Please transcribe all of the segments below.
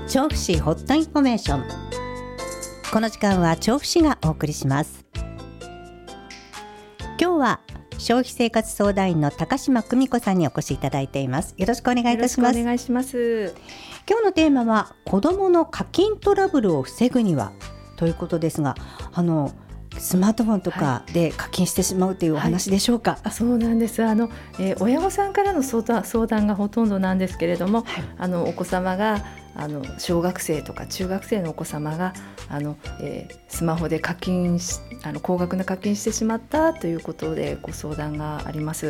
調布市ホットインフォメーション。この時間は調布市がお送りします。今日は消費生活相談員の高島久美子さんにお越しいただいています。よろしくお願いいたします。 よろしくお願いします。 今日のテーマは子どもの課金トラブルを防ぐにはということですが、スマートフォンとかで課金してしまうというお話でしょうか。 そうなんです。親御さんからの相談がほとんどなんですけれども、お子様が小学生とか中学生のお子様がスマホで高額な課金してしまったということでご相談があります。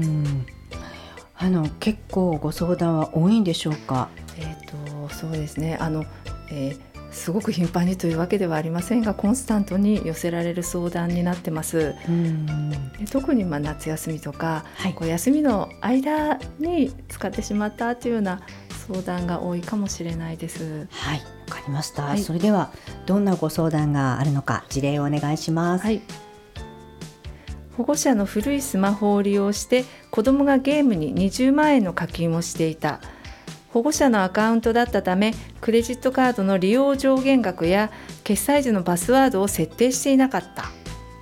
結構ご相談は多いんでしょうか。 そうですね。すごく頻繁にというわけではありませんが、コンスタントに寄せられる相談になってます。特に夏休みとか、休みの間に使ってしまったというような相談が多いかもしれないです。 はい、わかりました。それではどんなご相談があるのか事例をお願いします。 保護者の古いスマホを利用して子どもがゲームに20万円の課金をしていた。保護者のアカウントだったため、クレジットカードの利用上限額や決済時のパスワードを設定していなかった。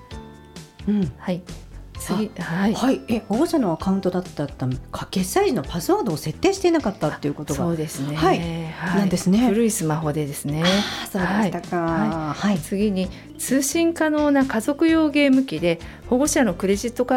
保護者のアカウントだったため決済時のパスワードを設定していなかったということが。 そうですね。 なんですね。 古いスマホでですね。 そうでしたか。 次に通信可能な家族用ゲーム機で保護者のクレジットカード